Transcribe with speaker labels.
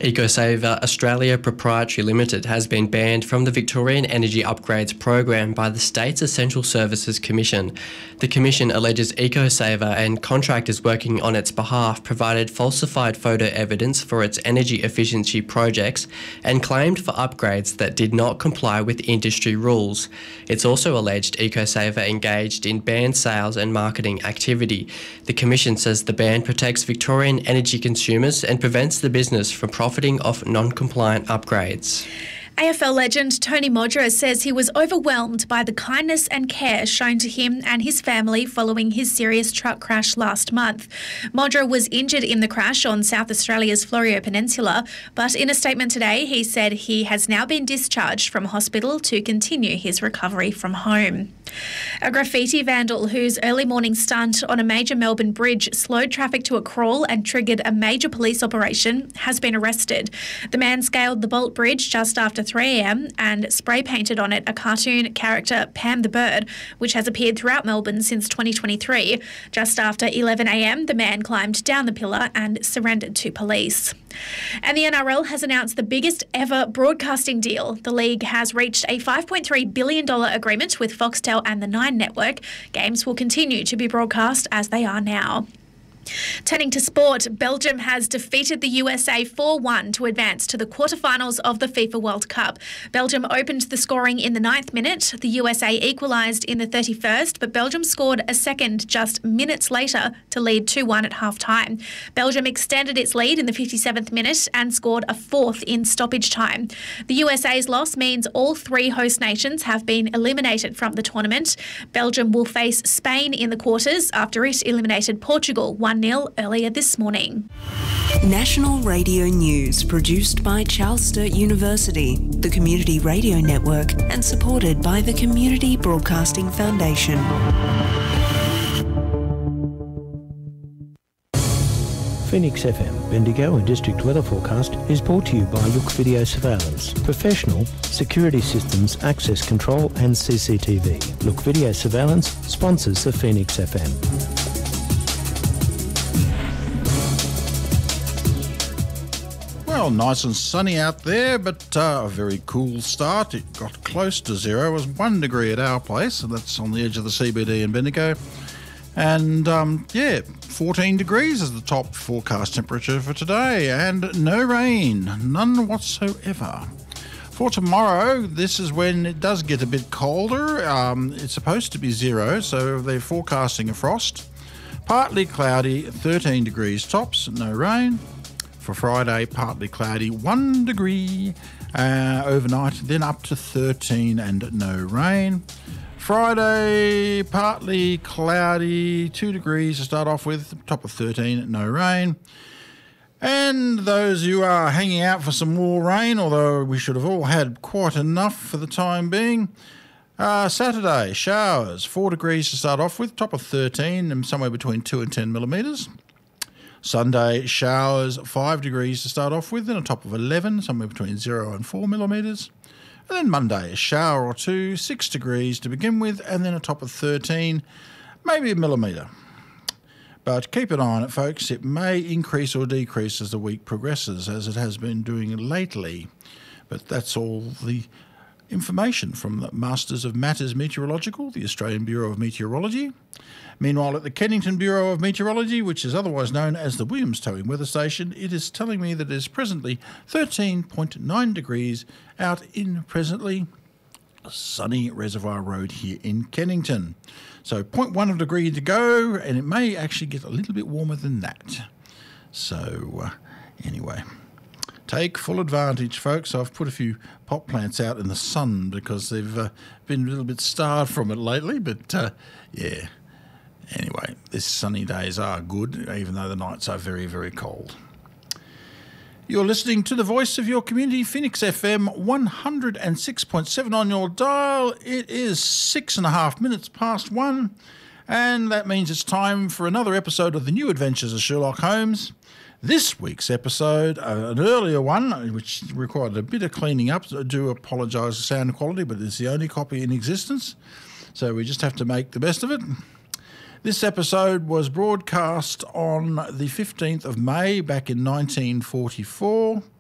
Speaker 1: EcoSaver Australia Proprietary Limited has been banned from the Victorian Energy Upgrades program by the State's Essential Services Commission. The Commission alleges EcoSaver and contractors working on its behalf provided falsified photo evidence for its energy efficiency projects and claimed for upgrades that did not comply with industry rules. It's also alleged EcoSaver engaged in banned sales and marketing activity. The Commission says the ban protects Victorian energy consumers and prevents the business from profiting off non-compliant upgrades.
Speaker 2: AFL legend Tony Modra says he was overwhelmed by the kindness and care shown to him and his family following his serious truck crash last month. Modra was injured in the crash on South Australia's Florio Peninsula, but in a statement today he said he has now been discharged from hospital to continue his recovery from home. A graffiti vandal whose early morning stunt on a major Melbourne bridge slowed traffic to a crawl and triggered a major police operation has been arrested. The man scaled the Bolt Bridge just after 3 a.m. and spray painted on it a cartoon character, Pam the Bird, which has appeared throughout Melbourne since 2023. Just after 11 a.m, the man climbed down the pillar and surrendered to police. And the NRL has announced the biggest ever broadcasting deal. The league has reached a $5.3 billion agreement with Foxtel and the Nine Network. Games will continue to be broadcast as they are now. Turning to sport, Belgium has defeated the USA 4-1 to advance to the quarterfinals of the FIFA World Cup. Belgium opened the scoring in the 9th minute. The USA equalised in the 31st, but Belgium scored a second just minutes later to lead 2-1 at half-time. Belgium extended its lead in the 57th minute and scored a fourth in stoppage time. The USA's loss means all three host nations have been eliminated from the tournament. Belgium will face Spain in the quarters after it eliminated Portugal 1-0 earlier this morning.
Speaker 3: National Radio News, produced by Charles Sturt University, the Community Radio Network, and supported by the Community Broadcasting Foundation.
Speaker 4: Phoenix FM, Bendigo and District Weather Forecast is brought to you by Look Video Surveillance. Professional security systems, access control and CCTV. Look Video Surveillance sponsors the Phoenix FM.
Speaker 5: Well, nice and sunny out there, but a very cool start. It got close to zero. It was 1 degree at our place, and that's on the edge of the CBD in Bendigo. And, 14 degrees is the top forecast temperature for today, and no rain, none whatsoever. For tomorrow, this is when it does get a bit colder. It's supposed to be zero, so they're forecasting a frost. Partly cloudy, 13 degrees tops, no rain. For Friday, partly cloudy, 1 degree overnight, then up to 13 and no rain. Friday, partly cloudy, 2 degrees to start off with, top of 13, no rain. And those who are hanging out for some more rain, although we should have all had quite enough for the time being, Saturday, showers, 4 degrees to start off with, top of 13 and somewhere between 2 and 10 millimetres. Sunday, showers, 5 degrees to start off with, and a top of 11, somewhere between 0 and 4 millimetres. And then Monday, a shower or two, 6 degrees to begin with, and then a top of 13, maybe a millimetre. But keep an eye on it, folks. It may increase or decrease as the week progresses, as it has been doing lately. But that's all the information from the Masters of Matters Meteorological, the Australian Bureau of Meteorology. Meanwhile, at the Kennington Bureau of Meteorology, which is otherwise known as the Williams Towing Weather Station, it is telling me that it is presently 13.9 degrees out in presently sunny Reservoir Road here in Kennington. So 0.1 of a degree to go, and it may actually get a little bit warmer than that. So anyway, take full advantage, folks. I've put a few pot plants out in the sun because they've been a little bit starved from it lately, but yeah. Anyway, these sunny days are good, even though the nights are very, very cold. You're listening to the voice of your community, Phoenix FM 106.7 on your dial. It is 6.5 minutes past 1, and that means it's time for another episode of The New Adventures of Sherlock Holmes. This week's episode, an earlier one, which required a bit of cleaning up. I do apologise for sound quality, but it's the only copy in existence, so we just have to make the best of it. This episode was broadcast on the 15th of May back in 1944.